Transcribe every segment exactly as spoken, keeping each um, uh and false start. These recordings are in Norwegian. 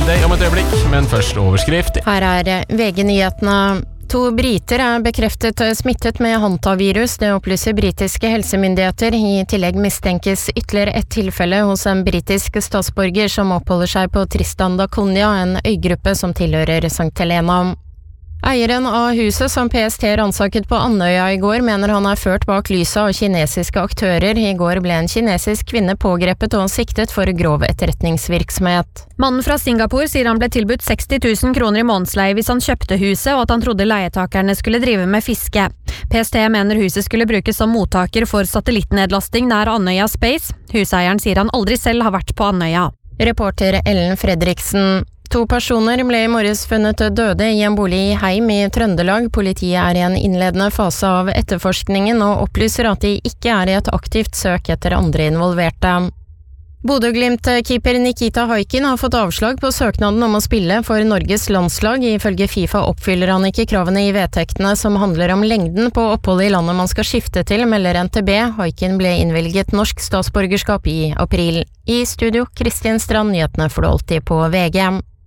Green Day om et øyeblikk, men først overskrift. Her er V G-nyhetene. To briter er bekreftet smittet med hantavirus, det opplyser britiske helsemyndigheter. I tillegg mistenkes ytterligere et tilfelle hos en britisk statsborger som oppholder seg på Tristan da Cunha, en øygruppe som tilhører Sankt Helena. Eieren av huset som P S T ransaket på Andøya i går mener han er ført bak lyset av kinesiske aktører. I går ble en kinesisk kvinne pågrepet og siktet for grov etterretningsvirksomhet. Mannen fra Singapore sier han ble tilbudt seksti tusen kroner i månedsleie hvis han kjøpte huset, og at han trodde leietakerne skulle drive med fiske. P S T mener huset skulle brukes som mottaker for satellittnedlasting nær Andøya Space. Huseieren sier han aldri selv har vært på Andøya. Reporter Ellen Fredriksen. To personer ble i morges funnet døde i en bolig i Heim i Trøndelag. Politiet er i en innledende fase av etterforskningen og opplyser at de ikke er i et aktivt søk etter andre involverte. Bodø-Glimt-keeper Nikita Haikin har fått avslag på søknaden om å spille for Norges landslag. Ifølge FIFA oppfyller han ikke kravene i vedtektene som handler om lengden på oppholdet i landet man skal skifte til, melder N T B. Haikin ble innvilget norsk statsborgerskap i april. I studio, Kristian Strand, nyhetene får du alltid på V G.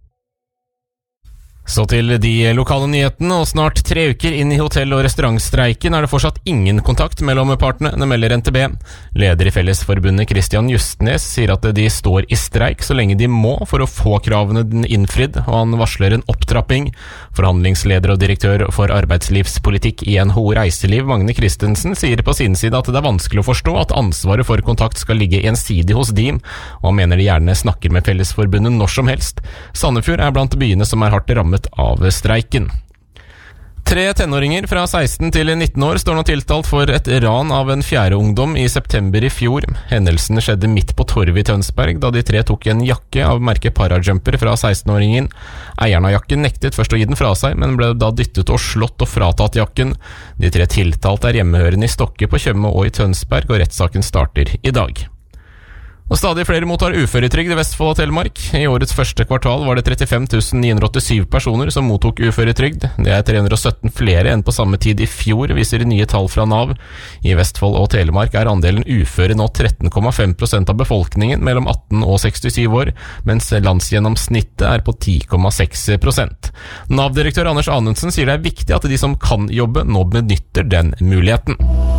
Så til de lokale nyhetene, og snart tre uker inn i hotell- og restaurantstreiken er det fortsatt ingen kontakt mellom partene, det melder N T B. Leder i Fellesforbundet Kristian Justnes sier at de står i streik så lenge de må for å få kravene innfridd, og han varsler en opptrapping. Forhandlingsleder og direktør for arbeidslivspolitikk i N H O Reiseliv, Magne Christensen, sier på sin side at det er vanskelig å forstå at ansvaret for kontakt skal ligge ensidig hos D I M, og han mener de gjerne snakker med Fellesforbundet når som helst. Sandefjord er blant byene som er hardt rammet av streiken. Tre tenåringer fra seksten til nitten år står nå tiltalt for et ran av en fjerde ungdom i september i fjor. Hendelsen skjedde midt på torvet i Tønsberg, da de tre tok en jakke av merket Parajumper fra seksten-åringen. Eieren av jakken nektet først å gi den fra seg, men ble da dyttet og slått og fratatt jakken. De tre tiltalte er hjemmehørende i Stokke på Tjøme og i Tønsberg, og rettssaken starter i dag. Og stadig flere mottar uføretrygd i Vestfold og Telemark. I årets første kvartal var det trettifem tusen ni hundre og åttisyv personer som mottok uføretrygd. Det er tre hundre og sytten flere enn på samme tid i fjor, viser nye tall fra Nav. I Vestfold og Telemark er andelen uføre nå tretten komma fem prosent av befolkningen mellom atten og sekstisju år, mens landsgjennomsnittet er på ti komma seks prosent. Nav-direktør Anders Anundsen sier det er viktig at de som kan jobbe nå benytter den muligheten.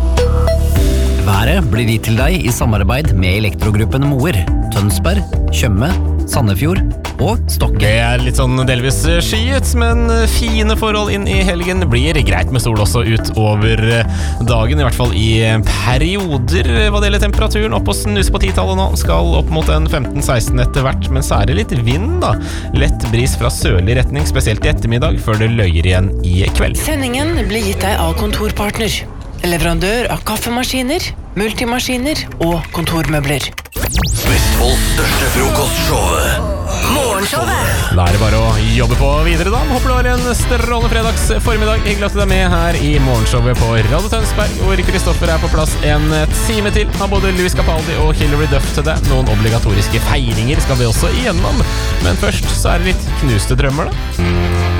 Været blir gitt til deg i samarbeid med Elektrogruppen Moer, Tønsberg, Tjøme, Sandefjord og Stokke. Det er litt sånn delvis skyet, men fine forhold inn i helgen. Blir greit med sol også utover dagen, i hvert fall i perioder. Hva det gjelder temperaturen, opp og snus på titallet nå, skal opp mot en femten seksten etter hvert, men så er det litt vind da. Lett bris fra sørlig retning, spesielt i ettermiddag, før det løyer igjen i kveld. Sendingen blir gitt deg av Kontorpartner, leverandør av kaffemaskiner, multimaskiner og kontormøbler. Vestfolds største frokostshowet, Morgenshowet. Da er det bare å jobbe på videre da. Håper du har en strålende fredags formiddag. Hyggelig at du er med her i Morgenshowet på Radio Tønsberg, hvor Kristoffer er på plass en time til. Har både Louis Capaldi og Hilary Duff til deg. Noen obligatoriske feiringer skal vi også igjennom. Men først så er det litt knuste drømmer da.